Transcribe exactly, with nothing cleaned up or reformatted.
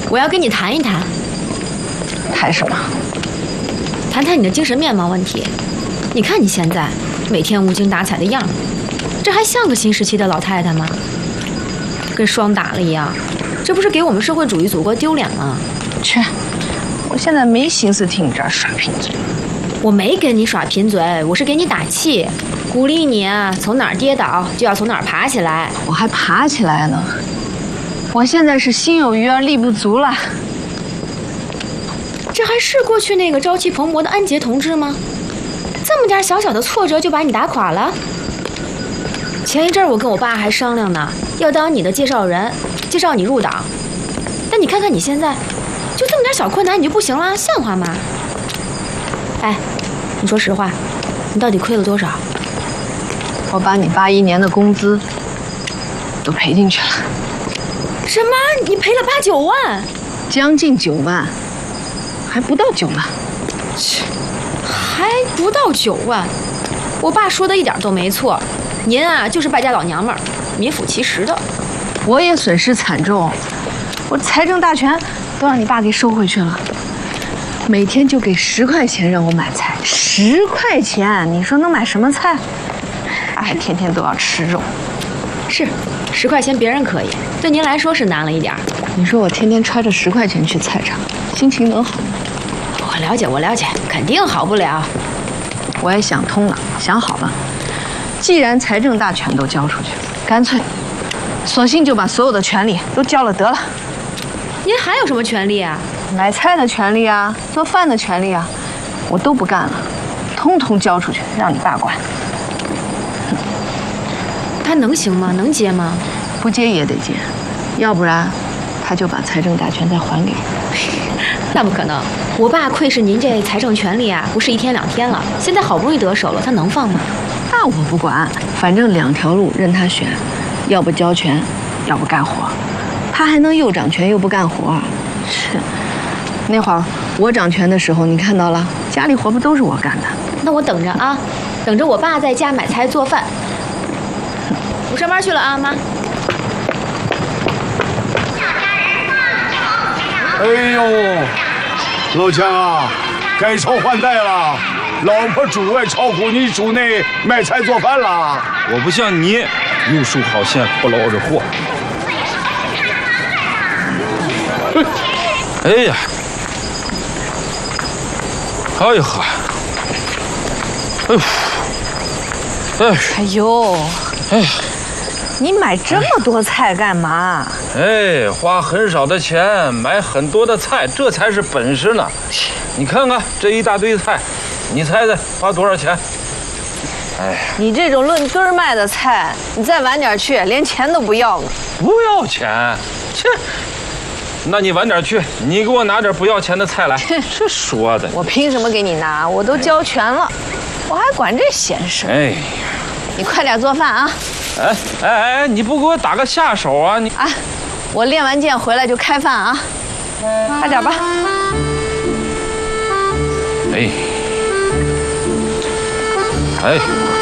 我要跟你谈一谈。 谈什么？ 谈谈你的精神面貌问题。你看你现在每天无精打采的样儿，这还像个新时期的老太太吗？跟霜打了一样，这不是给我们社会主义祖国丢脸吗？ 去，我现在没心思听你这儿耍贫嘴。 我没跟你耍贫嘴，我是给你打气，鼓励你啊，从哪儿跌倒就要从哪儿爬起来。 我还爬起来呢，我现在是心有余而力不足了。 这还是过去那个朝气蓬勃的安杰同志吗？这么点小小的挫折就把你打垮了？前一阵儿我跟我爸还商量呢，要当你的介绍人，介绍你入党。但你看看你现在，就这么点小困难你就不行了，像话吗？哎，你说实话，你到底亏了多少？ 我把你八一年的工资都赔进去了。 什么？你赔了八九万？ 将近九万，还不到九万。 切，还不到九万？我爸说的一点都没错，您啊就是败家老娘们儿，名副其实的。 我也损失惨重，我财政大权都让你爸给收回去了。每天就给十块钱让我买菜，十块钱，你说能买什么菜？他还天天都要吃肉。 是，十块钱别人可以，对您来说是难了一点儿。 你说我天天揣着十块钱去菜场，心情能好吗？ 我了解，我了解，肯定好不了。 我也想通了，想好了，既然财政大权都交出去，干脆，索性就把所有的权利都交了得了。 您还有什么权利啊？ 买菜的权利啊，做饭的权利啊，我都不干了，通通交出去，让你爸管。 他能行吗？能接吗？ 不接也得接，要不然他就把财政大权再还给我。 那不可能，我爸窥视您这财政权利啊，不是一天两天了，现在好不容易得手了，他能放吗？ 那我不管，反正两条路任他选，要不交权，要不干活。他还能又掌权又不干活？是。那会儿我掌权的时候，你看到了，家里活不都是我干的？ 那我等着啊，等着我爸在家买菜做饭。我上班去了啊，妈。 哎呦，老强啊，改朝换代了，老婆主外炒股，你主内买菜做饭了。 我不像你，游手好闲，不劳而获。哎呀，哎呀呵，哎呦，哎， 哎呦， 哎呀。 你买这么多菜干嘛？ 哎，花很少的钱买很多的菜，这才是本事呢。你看看这一大堆菜，你猜猜花多少钱？哎呀， 你这种论根卖的菜，你再晚点去，连钱都不要了。 不要钱？切！那你晚点去，你给我拿点不要钱的菜来。这说的， 我凭什么给你拿？我都交全了，我还管这闲事？ 哎， 你快点做饭啊！ 哎哎哎，你不给我打个下手啊？你哎，我练完剑回来就开饭啊，快点吧。 哎，哎。